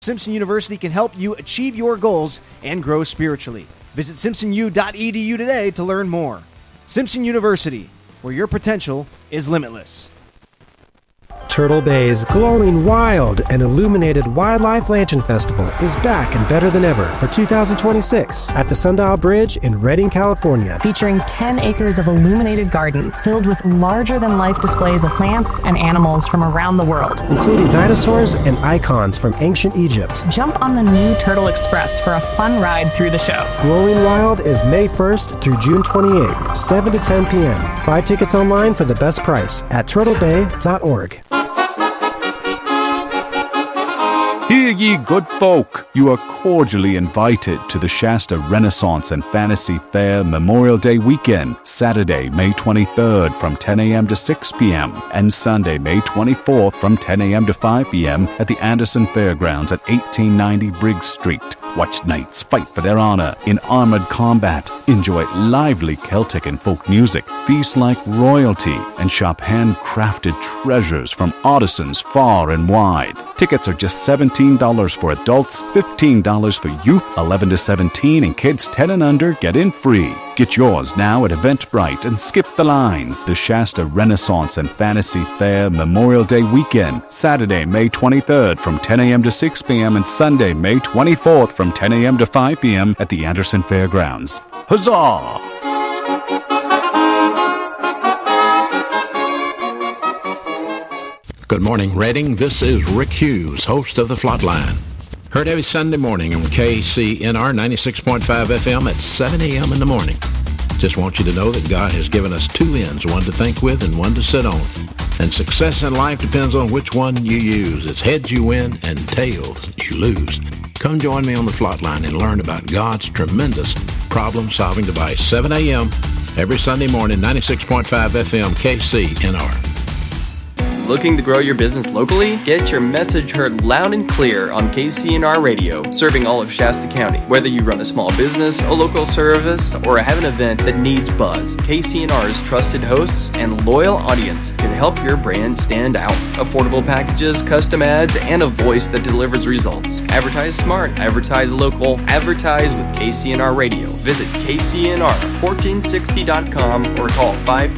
Simpson University can help you achieve your goals and grow spiritually. Visit simpsonu.edu today to learn more. Simpson University, where your potential is limitless. Turtle Bay's glowing wild and illuminated Wildlife Lantern Festival is back and better than ever for 2026 at the Sundial Bridge in Redding, California. Featuring 10 acres of illuminated gardens filled with larger-than-life displays of plants and animals from around the world, including dinosaurs and icons from ancient Egypt. Jump on the new Turtle Express for a fun ride through the show. Glowing Wild is May 1st through June 28th, 7 to 10 p.m. Buy tickets online for the best price at turtlebay.org. Hear ye, good folk, you are cordially invited to the Shasta Renaissance and Fantasy Fair Memorial Day weekend, Saturday, May 23rd from 10 a.m. to 6 p.m. and Sunday, May 24th from 10 a.m. to 5 p.m. at the Anderson Fairgrounds at 1890 Briggs Street. Watch knights fight for their honor in armored combat, enjoy lively Celtic and folk music, feast like royalty, and shop handcrafted treasures from artisans far and wide. Tickets are just $17 for adults, $15 for youth, 11 to 17, and kids 10 and under get in free. Get yours now at Eventbrite and skip the lines. The Shasta Renaissance and Fantasy Fair Memorial Day weekend, Saturday, May 23rd from 10 a.m. to 6 p.m. and Sunday, May 24th from 10 a.m. to 5 p.m. at the Anderson Fairgrounds. Huzzah! Good morning, Redding. This is Rick Hughes, host of The Flatline. Heard every Sunday morning on KCNR 96.5 FM at 7 a.m. in the morning. Just want you to know that God has given us two ends, one to think with and one to sit on. And success in life depends on which one you use. It's heads you win and tails you lose. Come join me on The Flatline and learn about God's tremendous problem-solving device. 7 a.m. every Sunday morning, 96.5 FM, KCNR. Looking to grow your business locally? Get your message heard loud and clear on KCNR Radio, serving all of Shasta County. Whether you run a small business, a local service, or have an event that needs buzz, KCNR's trusted hosts and loyal audience can help your brand stand out. Affordable packages, custom ads, and a voice that delivers results. Advertise smart, advertise local, advertise with KCNR Radio. Visit KCNR1460.com or call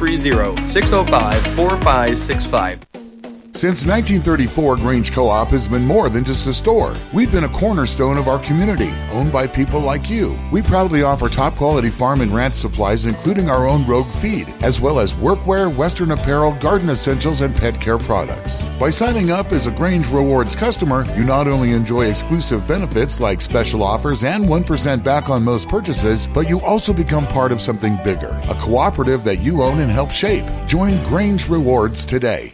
530-605-4565. Since 1934, Grange Co-op has been more than just a store. We've been a cornerstone of our community, owned by people like you. We proudly offer top-quality farm and ranch supplies, including our own Rogue feed, as well as workwear, Western apparel, garden essentials, and pet care products. By signing up as a Grange Rewards customer, you not only enjoy exclusive benefits like special offers and 1% back on most purchases, but you also become part of something bigger, a cooperative that you own and help shape. Join Grange Rewards today.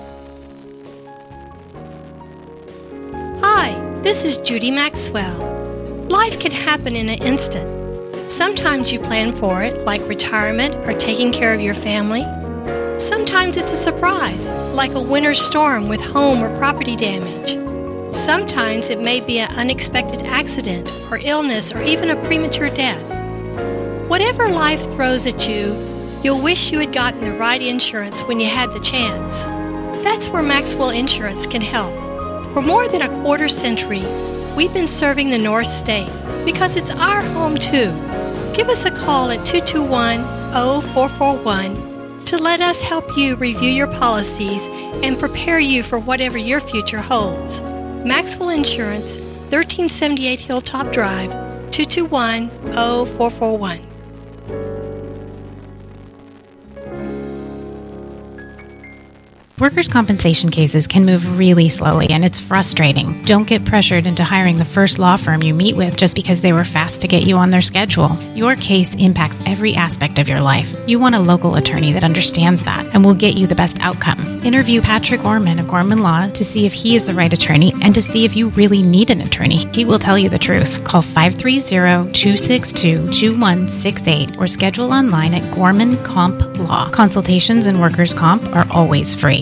This is Judy Maxwell. Life can happen in an instant. Sometimes you plan for it, like retirement or taking care of your family. Sometimes it's a surprise, like a winter storm with home or property damage. Sometimes it may be an unexpected accident or illness or even a premature death. Whatever life throws at you, you'll wish you had gotten the right insurance when you had the chance. That's where Maxwell Insurance can help. For more than a quarter century, we've been serving the North State because it's our home too. Give us a call at 221-0441 to let us help you review your policies and prepare you for whatever your future holds. Maxwell Insurance, 1378 Hilltop Drive, 221-0441. Workers' compensation cases can move really slowly, and it's frustrating. Don't get pressured into hiring the first law firm you meet with just because they were fast to get you on their schedule. Your case impacts every aspect of your life. You want a local attorney that understands that and will get you the best outcome. Interview Patrick Gorman of Gorman Law to see if he is the right attorney and to see if you really need an attorney. He will tell you the truth. Call 530-262-2168 or schedule online at Gorman Comp Law. Consultations in workers' comp are always free.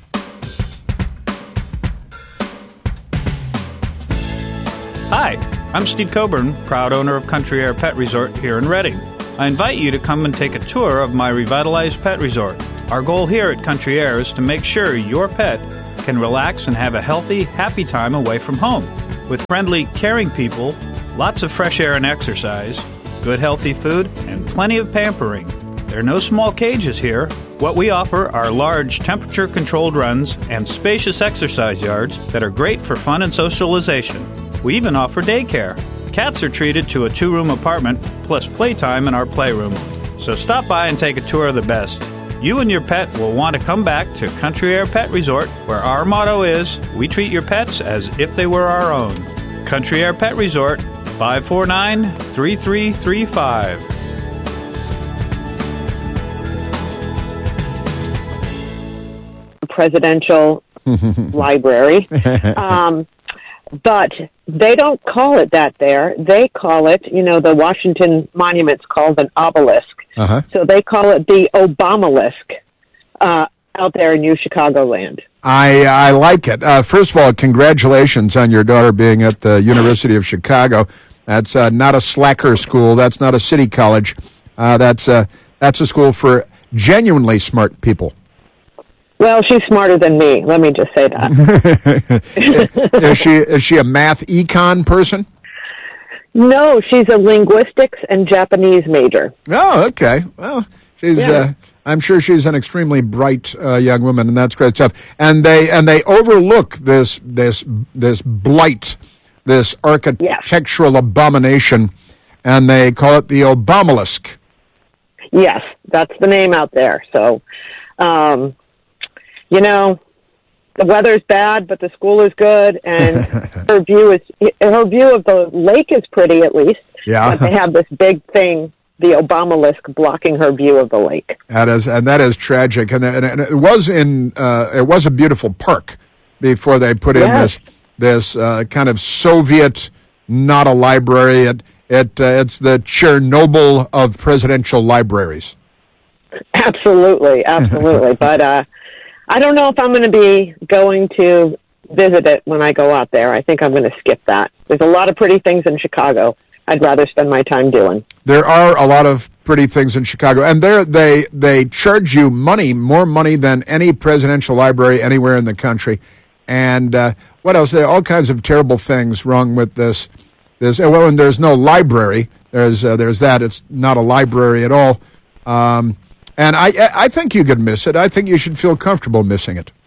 Hi, I'm Steve Coburn, proud owner of Country Air Pet Resort here in Redding. I invite you to come and take a tour of my revitalized pet resort. Our goal here at Country Air is to make sure your pet can relax and have a healthy, happy time away from home. with friendly, caring people, lots of fresh air and exercise, good healthy food, and plenty of pampering. There are no small cages here. What we offer are large temperature-controlled runs and spacious exercise yards that are great for fun and socialization. We even offer daycare. Cats are treated to a 2-room apartment plus playtime in our playroom. So stop by and take a tour of the best. You and your pet will want to come back to Country Air Pet Resort, where our motto is, we treat your pets as if they were our own. Country Air Pet Resort, 549-3335. Presidential library. But they don't call it that there. They call it, the Washington Monument's called an obelisk. So they call it the Obamalisk out there in New Chicagoland. I like it. First of all, congratulations on your daughter being at the University of Chicago. That's not a slacker school. That's not a city college. That's a school for genuinely smart people. Well, she's smarter than me. Let me just say that. Is she a math econ person? No, she's a linguistics and Japanese major. Oh, okay. Well, she's. Yeah. I'm sure she's an extremely bright young woman, and that's great stuff. And they overlook this blight, this architectural abomination, and they call it the Obamalisk. Yes, that's the name out there. So. The weather's bad, but the school is good, and her view of the lake is pretty, at least. Yeah. But they have this big thing, the Obamalisk, blocking her view of the lake. That is tragic, and it was a beautiful park before they put in this kind of Soviet, not a library. It's the Chernobyl of presidential libraries. Absolutely. But I don't know if I'm going to be going to visit it when I go out there. I think I'm going to skip that. There's a lot of pretty things in Chicago I'd rather spend my time doing. There are a lot of pretty things in Chicago, and they charge you more money than any presidential library anywhere in the country. And what else? There are all kinds of terrible things wrong with this. And there's no library. There's that. It's not a library at all. And I think you could miss it. I think you should feel comfortable missing it.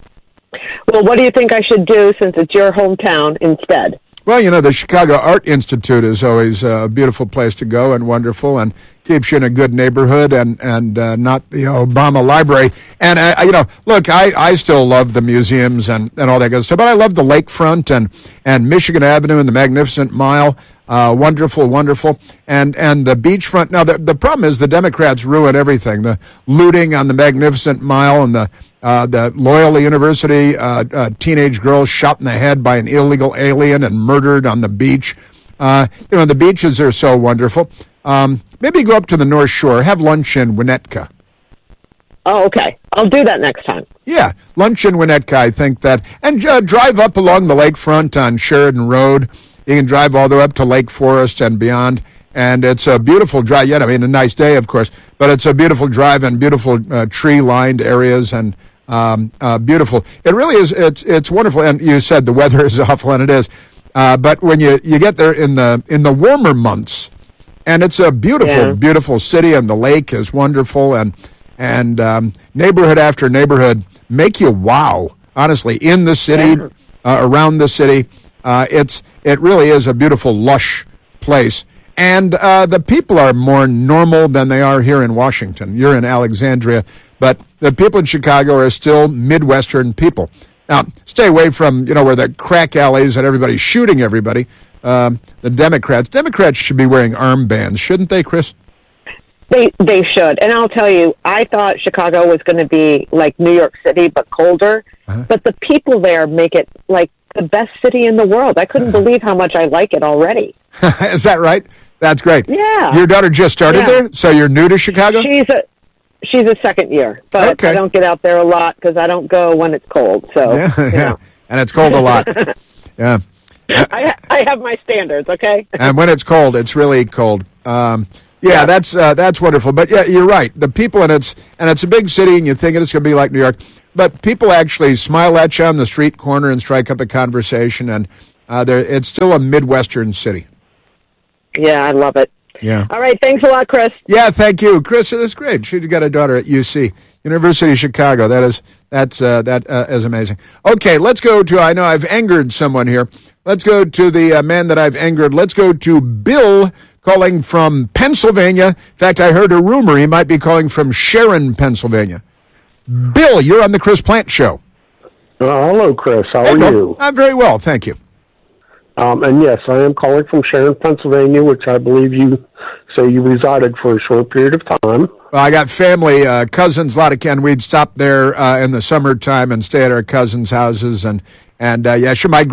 Well, what do you think I should do since it's your hometown instead? Well, the Chicago Art Institute is always a beautiful place to go and wonderful and keeps you in a good neighborhood and not the Obama Library. And, look, I still love the museums and all that good stuff, but I love the lakefront and Michigan Avenue and the Magnificent Mile. Wonderful. And the beachfront. Now, the problem is the Democrats ruin everything. The looting on the Magnificent Mile and the Loyola University, teenage girl shot in the head by an illegal alien and murdered on the beach. The beaches are so wonderful. Maybe go up to the North Shore, have lunch in Winnetka. Oh, okay. I'll do that next time. Yeah, lunch in Winnetka, I think that. And drive up along the lakefront on Sheridan Road. You can drive all the way up to Lake Forest and beyond, and it's a beautiful drive. A nice day, of course, but it's a beautiful drive and beautiful tree-lined areas and beautiful. It really is. It's wonderful. And you said the weather is awful, and it is. But when you get there in the warmer months, and it's a beautiful city, and the lake is wonderful, and neighborhood after neighborhood make you wow. Honestly, in the city, around the city. It really is a beautiful, lush place. And the people are more normal than they are here in Washington. You're in Alexandria, but the people in Chicago are still Midwestern people. Now, stay away from, where the crack alleys and everybody's shooting everybody. The Democrats should be wearing armbands, shouldn't they, Chris? They should. And I'll tell you, I thought Chicago was going to be like New York City, but colder. But the people there make it like the best city in the world. I couldn't believe how much I like it already. Is that right? That's great. Yeah. Your daughter just started there, so you're new to Chicago? She's a second year, but I don't get out there a lot because I don't go when it's cold. So, yeah. And it's cold a lot. Yeah. I have my standards, okay? And when it's cold, it's really cold. That's wonderful. But yeah, you're right. The people and it's a big city, and you think it's going to be like New York, but people actually smile at you on the street corner and strike up a conversation, and It's still a Midwestern city. Yeah, I love it. Yeah. All right. Thanks a lot, Chris. Yeah, thank you, Chris. It is great. She's got a daughter at UC, University of Chicago. That's amazing. Okay, let's go to. I know I've angered someone here. Let's go to the man that I've angered. Let's go to Bill, calling from Pennsylvania. In fact, I heard a rumor he might be calling from Sharon, Pennsylvania. Bill, you're on the Chris Plant Show. Hello, Chris. How are you? I'm very well, thank you. And yes, I am calling from Sharon, Pennsylvania, which I believe you say you resided for a short period of time. Well, I got family, cousins, a lot of Ken. We'd stop there in the summertime and stay at our cousins' houses. And yeah, sure, my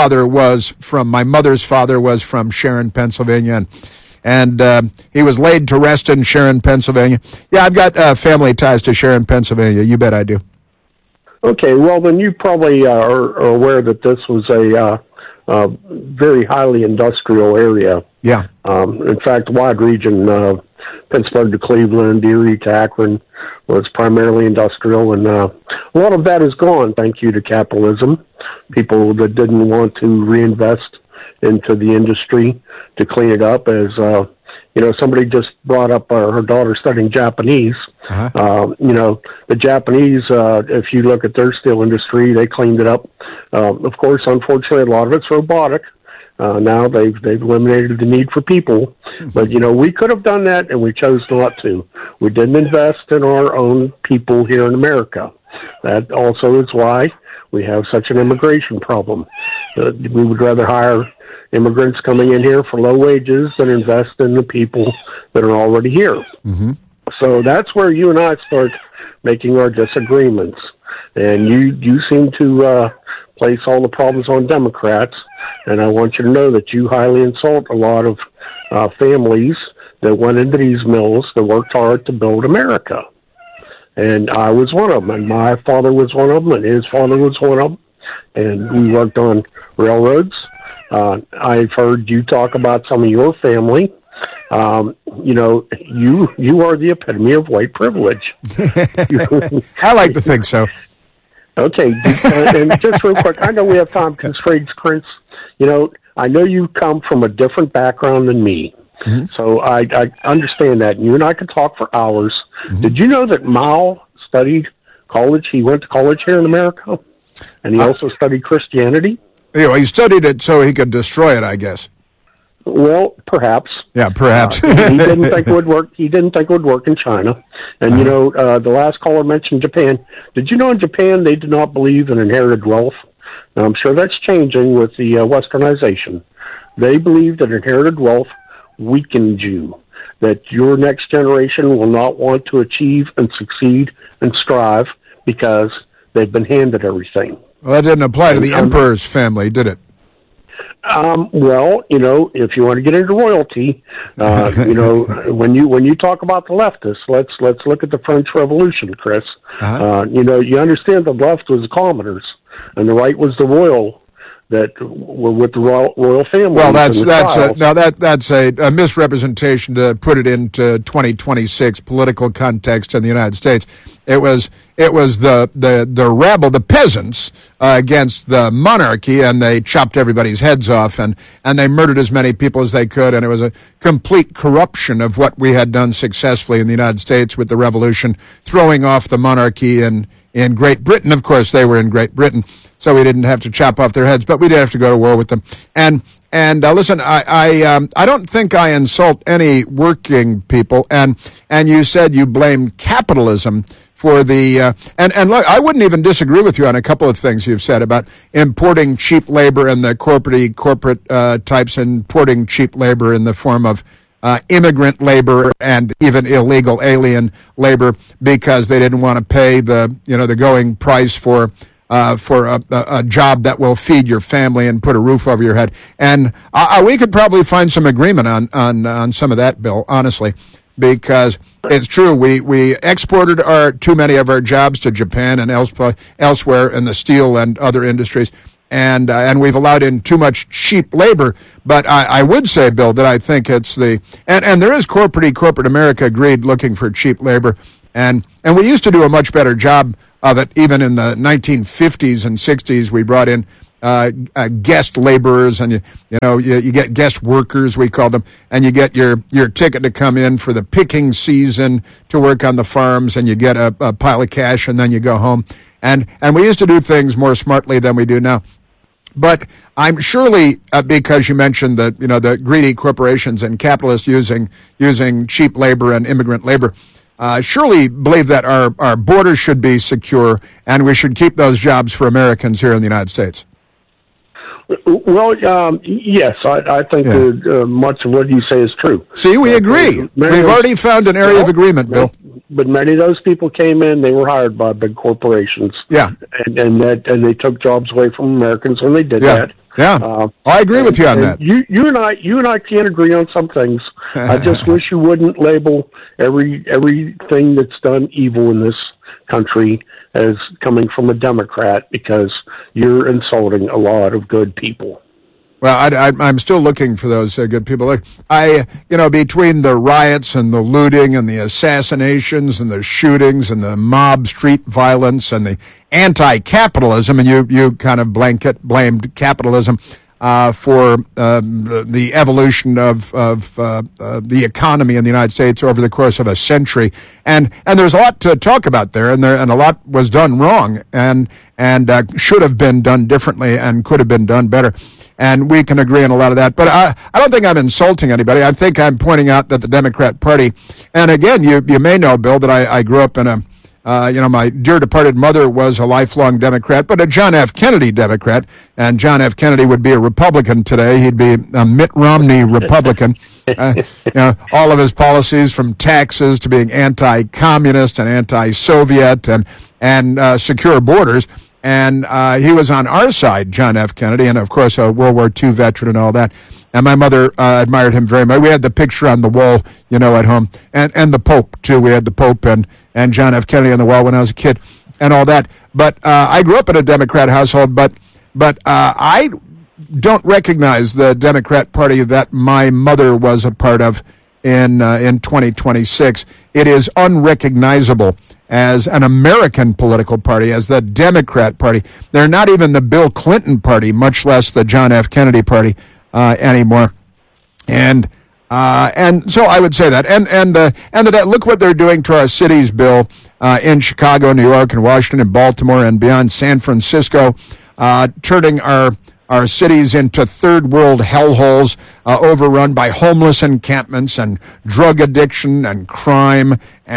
mother's father was from Sharon, Pennsylvania. And he was laid to rest in Sharon, Pennsylvania. Yeah, I've got family ties to Sharon, Pennsylvania. You bet I do. Okay, well, then you probably are aware that this was a very highly industrial area. Yeah. In fact, the wide region, Pittsburgh to Cleveland, Erie to Akron, was primarily industrial, and a lot of that is gone, thank you to capitalism. People that didn't want to reinvest into the industry to clean it up, as somebody just brought up her daughter studying Japanese. The Japanese, if you look at their steel industry, they cleaned it up. Of course, unfortunately, a lot of it's robotic. Now they've eliminated the need for people. But, we could have done that, and we chose not to. We didn't invest in our own people here in America. That also is why we have such an immigration problem. We would rather hire immigrants coming in here for low wages than invest in the people that are already here. Mm-hmm. So that's where you and I start making our disagreements. And you seem to place all the problems on Democrats, and I want you to know that you highly insult a lot of families that went into these mills that worked hard to build America. And I was one of them, and my father was one of them, and his father was one of them, and we worked on railroads. I've heard you talk about some of your family. You are the epitome of white privilege. I like to think so. Okay, and just real quick, I know we have time constraints, Chris. I know you come from a different background than me, so I understand that. And you and I could talk for hours. Mm-hmm. Did you know that Mao studied college? He went to college here in America, and he also studied Christianity. He studied it so he could destroy it, I guess. Well, perhaps. Yeah, perhaps. He didn't think it would work. He didn't think it would work in China. And, the last caller mentioned Japan. Did you know in Japan they do not believe in inherited wealth? Now, I'm sure that's changing with the westernization. They believe that inherited wealth weakens you, that your next generation will not want to achieve and succeed and strive because they've been handed everything. Well, that didn't apply to the emperor's family, did it? Well, if you want to get into royalty, when you talk about the leftists, let's look at the French Revolution, Chris. You understand the left was the commoners, and the right was the royal that were with the royal family. Well, that's a misrepresentation to put it into 2026 political context in the United States. It was the rabble, the peasants, against the monarchy, and they chopped everybody's heads off, and they murdered as many people as they could, and it was a complete corruption of what we had done successfully in the United States with the revolution, throwing off the monarchy in Great Britain. Of course, they were in Great Britain, so we didn't have to chop off their heads, but we did have to go to war with them. And listen, I don't think I insult any working people, and you said you blame capitalism for the and look, I wouldn't even disagree with you on a couple of things you've said about importing cheap labor and the corporate types importing cheap labor in the form of immigrant labor and even illegal alien labor because they didn't want to pay the going price for a job that will feed your family and put a roof over your head. And we could probably find some agreement on some of that, Bill, honestly, because it's true. We exported too many of our jobs to Japan and elsewhere in the steel and other industries. And we've allowed in too much cheap labor. But I would say, Bill, that I think it's and there is corporate America agreed looking for cheap labor. And we used to do a much better job of it. Even in the 1950s and 60s, we brought in guest laborers, and you get guest workers, we call them, and you get your ticket to come in for the picking season to work on the farms, and you get a pile of cash, and then you go home. And we used to do things more smartly than we do now. But I'm surely, because you mentioned that, the greedy corporations and capitalists using cheap labor and immigrant labor, surely believe that our borders should be secure and we should keep those jobs for Americans here in the United States. Well, yes, I think that, much of what you say is true. See, we agree. We've already found an area of agreement, Bill. But many of those people came in; they were hired by big corporations. Yeah, and they took jobs away from Americans when they did that. Yeah, I agree with you on that. You and I can't agree on some things. I just wish you wouldn't label everything that's done evil in this country as coming from a Democrat, because you're insulting a lot of good people. Well, I'm still looking for those good people. Between the riots and the looting and the assassinations and the shootings and the mob street violence and the anti-capitalism, and you kind of blamed capitalism for the evolution of the economy in the United States over the course of a century, and there's a lot to talk about there, and a lot was done wrong, and should have been done differently and could have been done better. And we can agree on a lot of that. But I don't think I'm insulting anybody. I think I'm pointing out that the Democrat Party, and again, you may know, Bill, that I grew up in my dear departed mother was a lifelong Democrat, but a John F. Kennedy Democrat. And John F. Kennedy would be a Republican today. He'd be a Mitt Romney Republican. All of his policies, from taxes to being anti-communist and anti-Soviet and secure borders. And he was on our side, John F. Kennedy, and of course a World War II veteran and all that. And my mother admired him very much. We had the picture on the wall, at home, and the Pope too. We had the Pope and John F. Kennedy on the wall when I was a kid, and all that. But I grew up in a Democrat household, but I don't recognize the Democrat Party that my mother was a part of in 2026. It is unrecognizable as an American political party, as the Democrat Party. They're not even the Bill Clinton Party, much less the John F. Kennedy Party anymore. And so I would say that. And that look what they're doing to our cities, Bill, in Chicago, New York, and Washington, and Baltimore, and beyond, San Francisco, turning our cities into third world hellholes, overrun by homeless encampments and drug addiction and crime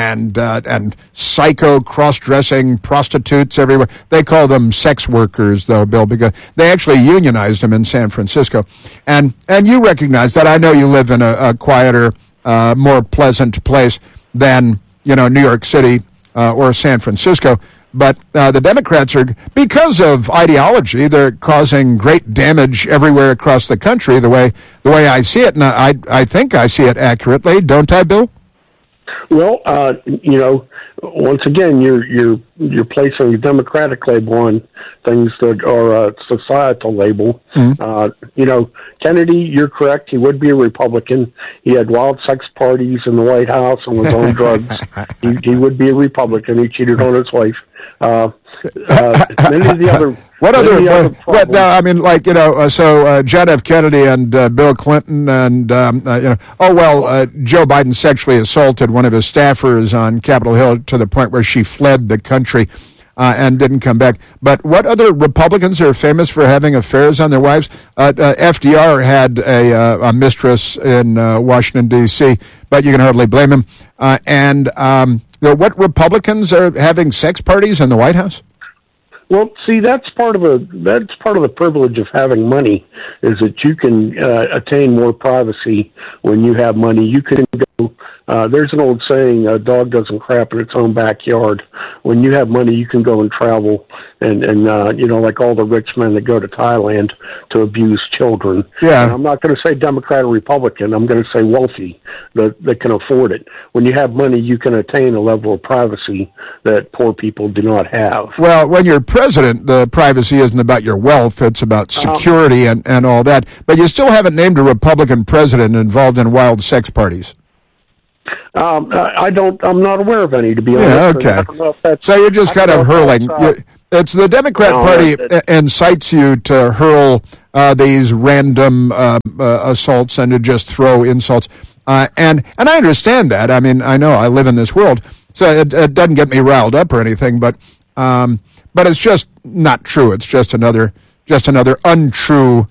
and psycho cross-dressing prostitutes everywhere. They call them sex workers, though, Bill, because they actually unionized them in San Francisco. And you recognize that. I know you live in a quieter, more pleasant place than, New York City or San Francisco. But the Democrats are, because of ideology, they're causing great damage everywhere across the country. The way I see it, and I think I see it accurately, don't I, Bill? Well, once again, you're placing a Democratic label on things that are a societal label. Mm-hmm. Kennedy, you're correct. He would be a Republican. He had wild sex parties in the White House and was on drugs. He would be a Republican. He cheated on his wife. Many of the other. So John F. Kennedy and Bill Clinton and Joe Biden sexually assaulted one of his staffers on Capitol Hill to the point where she fled the country and didn't come back. But what other Republicans are famous for having affairs on their wives? FDR had a mistress in Washington, D.C., but you can hardly blame him. What Republicans are having sex parties in the White House? Well, see, that's part of the privilege of having money, is that you can attain more privacy when you have money. You can go. There's an old saying: "A dog doesn't crap in its own backyard." When you have money, you can go and travel, and like all the rich men that go to Thailand to abuse children. Yeah. And I'm not going to say Democrat or Republican. I'm going to say wealthy, that can afford it. When you have money, you can attain a level of privacy that poor people do not have. Well, when you're president, the privacy isn't about your wealth. It's about security and all that. But you still haven't named a Republican president involved in wild sex parties. I'm not aware of any, to be honest. Yeah, okay. So you're just kind of hurling. It's the Democrat Party incites you to hurl these random assaults and to just throw insults. And I understand that. I mean, I know I live in this world, so it doesn't get me riled up or anything. But it's just not true. It's just another untrue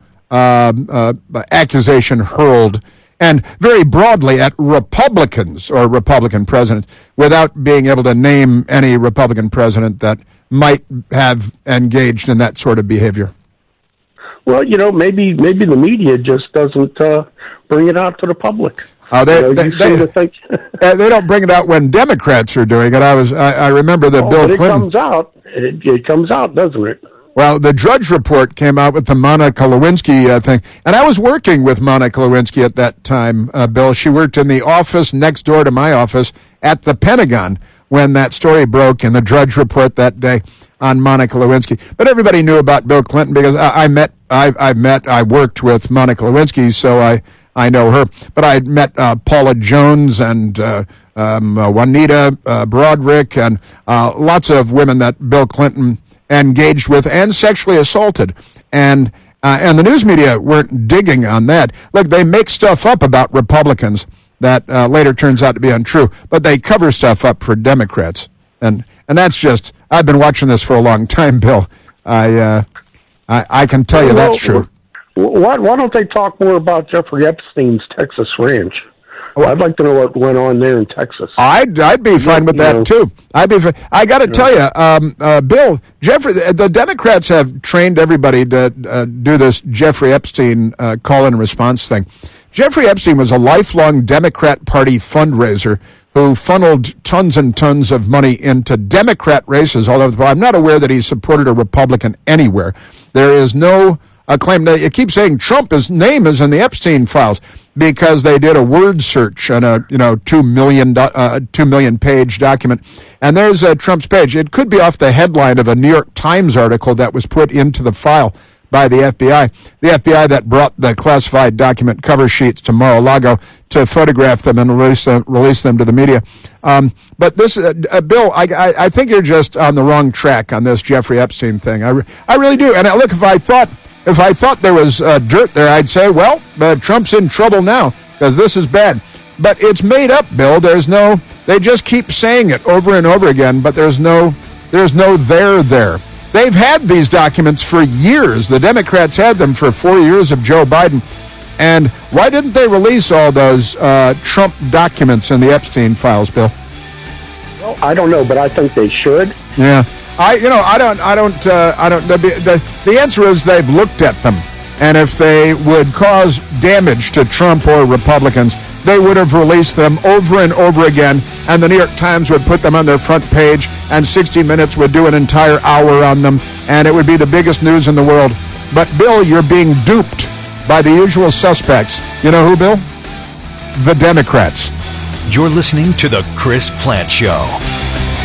accusation hurled, and very broadly at Republicans or Republican presidents, without being able to name any Republican president that might have engaged in that sort of behavior. Well, maybe the media just doesn't bring it out to the public. They don't bring it out when Democrats are doing it. I remember that Bill Clinton. It comes out, doesn't it? Well, the Drudge Report came out with the Monica Lewinsky thing, and I was working with Monica Lewinsky at that time, Bill. She worked in the office next door to my office at the Pentagon when that story broke in the Drudge Report that day on Monica Lewinsky. But everybody knew about Bill Clinton because I worked with Monica Lewinsky, so I know her. But I met Paula Jones and Juanita Broderick and lots of women that Bill Clinton engaged with and sexually assaulted. And the news media weren't digging on that. Look, they make stuff up about Republicans that later turns out to be untrue, but they cover stuff up for Democrats. And that's just, I've been watching this for a long time, Bill. I can tell you that's true. Why don't they talk more about Jeffrey Epstein's Texas ranch? Well, I'd like to know what went on there in Texas. I'd be fine with that too. I got to tell you, Bill, the Democrats have trained everybody to do this Jeffrey Epstein call and response thing. Jeffrey Epstein was a lifelong Democrat Party fundraiser who funneled tons and tons of money into Democrat races all over the world. I'm not aware that he supported a Republican anywhere. There is no claim. You keep saying Trump's name is in the Epstein files because they did a word search on a 2 million page document, and there's Trump's page. It could be off the headline of a New York Times article that was put into the file by the FBI. The FBI that brought the classified document cover sheets to Mar-a-Lago to photograph them and release them to the media. But this, Bill, I think you're just on the wrong track on this Jeffrey Epstein thing. I really do. And look, if I thought there was dirt there, I'd say, well, Trump's in trouble now because this is bad. But it's made up, Bill. They just keep saying it over and over again, but there's no there there. They've had these documents for years. The Democrats had them for 4 years of Joe Biden. And why didn't they release all those Trump documents in the Epstein files, Bill? Well, I don't know, but I think they should. Yeah. The answer is they've looked at them. And if they would cause damage to Trump or Republicans, they would have released them over and over again, and the New York Times would put them on their front page, and 60 Minutes would do an entire hour on them, and it would be the biggest news in the world. But, Bill, you're being duped by the usual suspects. You know who, Bill? The Democrats. You're listening to The Chris Plante Show.